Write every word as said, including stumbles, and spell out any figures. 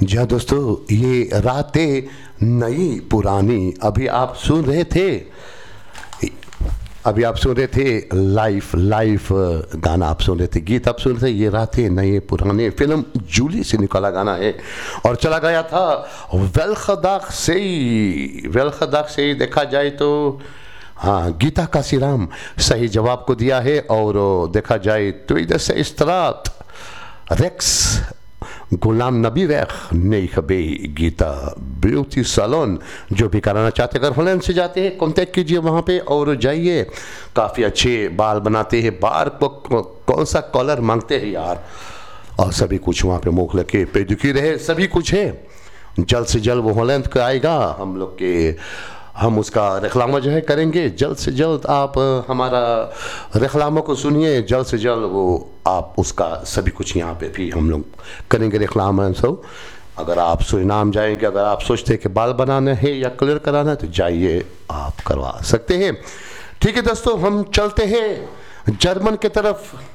जी हाँ दोस्तों, ये रातें नई पुरानी अभी आप सुन रहे थे अभी आप सुन रहे थे लाइफ लाइफ गाना आप सुन रहे थे, गीत आप सुन रहे थे। ये रातें नए पुराने फिल्म जूली से निकाला गाना है और चला गया था वेलखदाक से ही। वेलखदाक से ही देखा जाए तो हाँ, गीता काशीराम सही जवाब को दिया है। और देखा जाए तो इधर से इस्तरात रेक्स गुलाम नबी वैख नई खबे गीता ब्यूटी सैलून जो भी कराना चाहते अगर हॉलैंड से जाते हैं कॉन्टेक्ट कीजिए वहाँ पे और जाइए। काफ़ी अच्छे बाल बनाते हैं, बार को कौन सा कलर मांगते हैं यार, और सभी कुछ वहाँ पे मुख लगे पे दुखी रहे, सभी कुछ है। जल्द से जल्द वो हॉलैंड का आएगा, हम लोग के हम उसका रेखलामा जो है करेंगे। जल्द से जल्द आप हमारा रेखलामा को सुनिए, जल्द से जल्द वो आप उसका सभी कुछ यहाँ पे भी हम लोग करेंगे रेखलामा सब। अगर आप सुरीनाम जाएंगे, अगर आप सोचते हैं कि बाल बनाना है या क्लियर कराना है तो जाइए, आप करवा सकते हैं। ठीक है दोस्तों, हम चलते हैं जर्मन की तरफ।